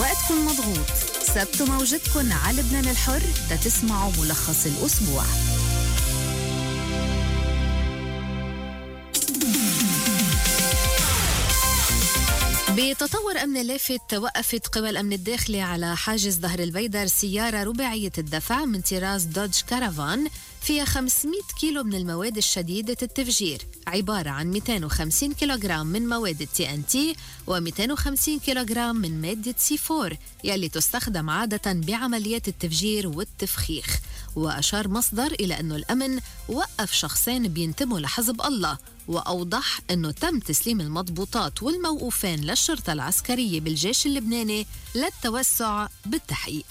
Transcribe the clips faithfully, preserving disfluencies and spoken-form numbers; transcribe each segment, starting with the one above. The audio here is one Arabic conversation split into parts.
وقتكن مضغوط، سبتوا موجتكن على لبنان الحر تتسمعوا ملخص الأسبوع. بتطور أمن لافت، وقفت قوى الأمن الداخلي على حاجز ظهر البيدر سيارة رباعية الدفع من طراز دوج كارافان فيها خمسمئة كيلو من المواد الشديدة التفجير، عبارة عن مئتين وخمسين كيلوغرام من مواد التي ان تي و250 كيلوغرام من مادة سي فور يلي تستخدم عادة بعمليات التفجير والتفخيخ. وأشار مصدر إلى أنه الأمن وقف شخصين بينتموا لحزب الله، وأوضح أنه تم تسليم المضبوطات والموقوفين للشرطة العسكرية بالجيش اللبناني للتوسع بالتحقيق.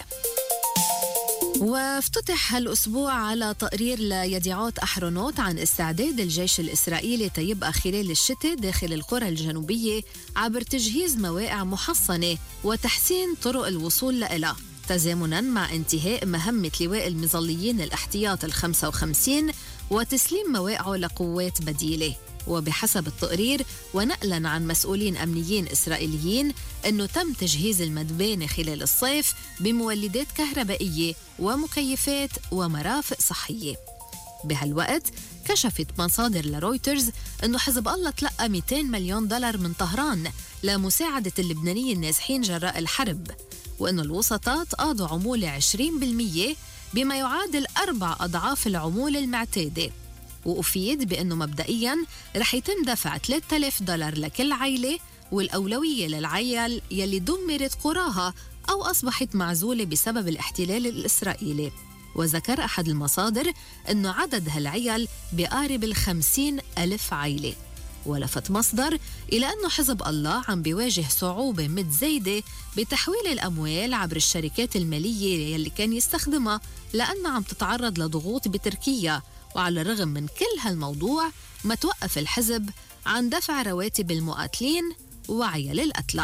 وافتتح هالأسبوع على تقرير ليديعوت أحرونوت عن استعداد الجيش الإسرائيلي تيبقى خلال الشتاء داخل القرى الجنوبية عبر تجهيز مواقع محصنة وتحسين طرق الوصول لإلها، تزامناً مع انتهاء مهمة لواء المظليين الاحتياط الخمسة وخمسين وتسليم مواقعه لقوات بديلة. وبحسب التقرير ونقلاً عن مسؤولين أمنيين إسرائيليين أنه تم تجهيز المدبانة خلال الصيف بمولدات كهربائية ومكيفات ومرافق صحية. بهالوقت كشفت مصادر لرويترز أنه حزب الله تلقى مئتين مليون دولار من طهران لمساعدة اللبنانيين النازحين جراء الحرب، وأنه الوسطات قاضوا عمولة عشرين بالمئة بما يعادل أربع أضعاف العمولة المعتادة. وأفيد بأنه مبدئياً رح يتم دفع ثلاثة آلاف دولار لكل عائلة، والأولوية للعيال يلي دمرت قراها أو أصبحت معزولة بسبب الاحتلال الإسرائيلي. وذكر أحد المصادر أنه عدد هالعيال بقارب الخمسين ألف عائلة. ولفت مصدر إلى أنه حزب الله عم بيواجه صعوبة متزايدة بتحويل الأموال عبر الشركات المالية يلي كان يستخدمها لأنها عم تتعرض لضغوط بتركيا. وعلى الرغم من كل هالموضوع ما توقف الحزب عن دفع رواتب المقاتلين وعيال القتلى.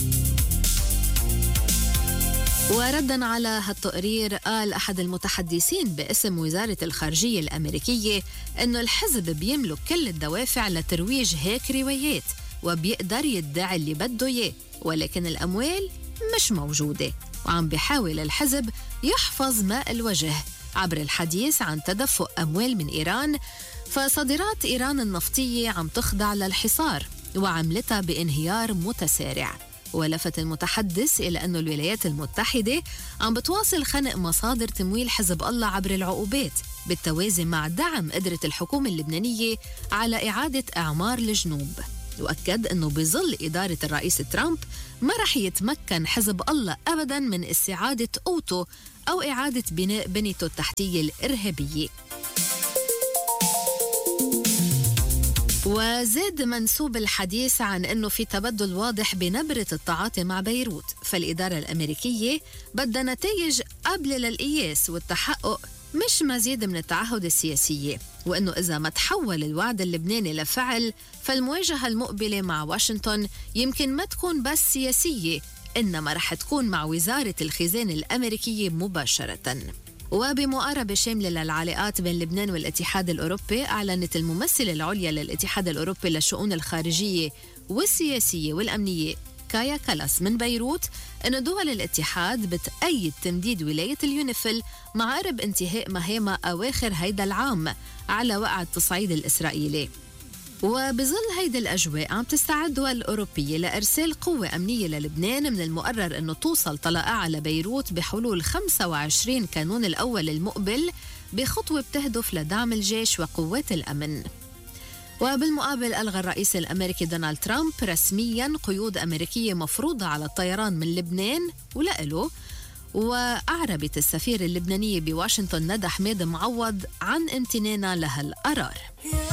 ورداً على هالتقرير قال أحد المتحدثين باسم وزارة الخارجية الأمريكية أنه الحزب بيملك كل الدوافع لترويج هيك روايات وبيقدر يدعي اللي بده إياه، ولكن الأموال مش موجودة. وعم بيحاول الحزب يحفظ ماء الوجه عبر الحديث عن تدفق أموال من إيران، فصادرات إيران النفطية عم تخضع للحصار وعملتها بانهيار متسارع. ولفت المتحدث إلى أن الولايات المتحدة عم بتواصل خنق مصادر تمويل حزب الله عبر العقوبات بالتوازي مع دعم قدرة الحكومة اللبنانية على إعادة إعمار الجنوب. وأكد أنه بظل إدارة الرئيس ترامب ما رح يتمكن حزب الله أبداً من استعادة قوته أو إعادة بناء بنيته التحتية الإرهابية. وزاد منسوب الحديث عن أنه في تبدل واضح بنبرة التعاطي مع بيروت، فالإدارة الأمريكية بدها نتائج قابلة للقياس والتحقق مش مزيد من التعهد السياسية، وأنه إذا ما تحول الوعد اللبناني لفعل فالمواجهة المقبلة مع واشنطن يمكن ما تكون بس سياسية، إنما رح تكون مع وزارة الخزانة الأمريكية مباشرة. وبمقاربة شاملة للعلاقات بين لبنان والاتحاد الأوروبي، أعلنت الممثلة العليا للاتحاد الأوروبي للشؤون الخارجية والسياسية والأمنية كايا كالاس من بيروت أن دول الاتحاد بتأيد تمديد ولاية اليونيفيل مع قرب انتهاء مهامها أواخر هيدا العام على وقع التصعيد الإسرائيلي. وبظل هيدا الأجواء عم تستعد دول الأوروبية لإرسال قوة أمنية للبنان، من المقرر أنه توصل طلائعها على بيروت بحلول خمسة وعشرين كانون الأول المقبل، بخطوة بتهدف لدعم الجيش وقوات الأمن. وبالمقابل ألغى الرئيس الأمريكي دونالد ترامب رسمياً قيود أمريكية مفروضة على الطيران من لبنان ولقله. وأعربت السفير اللبنانية بواشنطن ندى حميد معوض عن امتنانها لهالقرار.